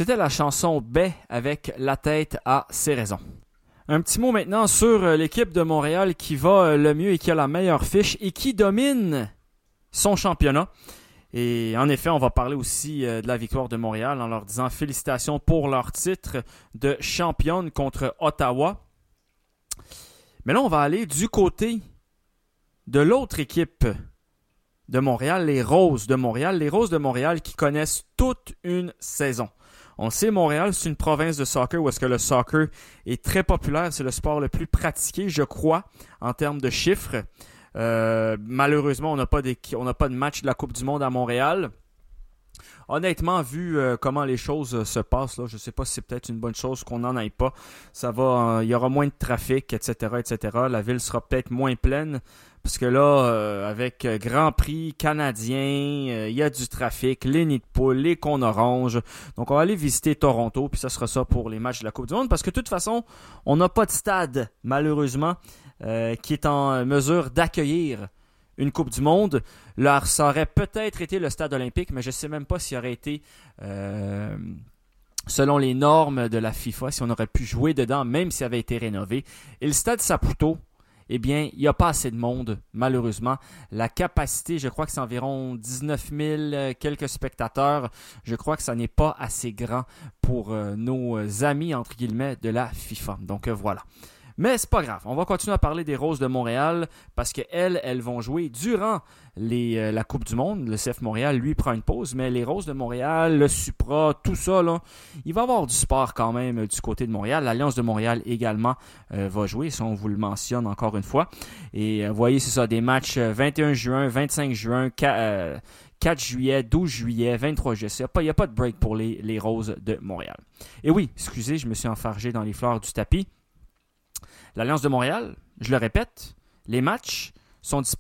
C'était la chanson Baie avec La tête à ses raisons. Un petit mot maintenant sur l'équipe de Montréal qui va le mieux et qui a la meilleure fiche et qui domine son championnat. Et en effet, on va parler aussi de la victoire de Montréal en leur disant félicitations pour leur titre de championne contre Ottawa. Mais là, on va aller du côté de l'autre équipe de Montréal, les Roses de Montréal. Les Roses de Montréal qui connaissent toute une saison. On sait, Montréal, c'est une province de soccer où est-ce que le soccer est très populaire. C'est le sport le plus pratiqué, je crois, en termes de chiffres. Malheureusement, on n'a pas de match de la Coupe du Monde à Montréal. Honnêtement, vu comment les choses se passent, là, je ne sais pas si c'est peut-être une bonne chose qu'on n'en aille pas. Il y aura moins de trafic, etc., etc. La ville sera peut-être moins pleine. Parce que là, avec Grand Prix canadien, il y a du trafic, les nids de poules, les cônes oranges. Donc, on va aller visiter Toronto, puis ça sera ça pour les matchs de la Coupe du Monde. Parce que de toute façon, on n'a pas de stade, malheureusement, qui est en mesure d'accueillir une Coupe du Monde. Là, ça aurait peut-être été le stade olympique, mais je ne sais même pas s'il aurait été, selon les normes de la FIFA, si on aurait pu jouer dedans, même s'il avait été rénové. Et le stade Saputo, eh bien, il n'y a pas assez de monde, malheureusement. La capacité, je crois que c'est environ 19 000 quelques spectateurs. Je crois que ça n'est pas assez grand pour nos amis, entre guillemets, de la FIFA. Donc, voilà. Mais c'est pas grave, on va continuer à parler des Roses de Montréal parce qu'elles vont jouer durant la Coupe du Monde. Le CF Montréal, lui, prend une pause, mais les Roses de Montréal, le Supra, tout ça, là, il va y avoir du sport quand même du côté de Montréal. L'Alliance de Montréal également va jouer, si on vous le mentionne encore une fois. Et vous voyez, c'est ça, des matchs 21 juin, 25 juin, 4 juillet, 12 juillet, 23 juillet. Il n'y a pas de break pour les Roses de Montréal. Et oui, excusez, je me suis enfargé dans les fleurs du tapis. L'Alliance de Montréal, je le répète, les matchs sont disponibles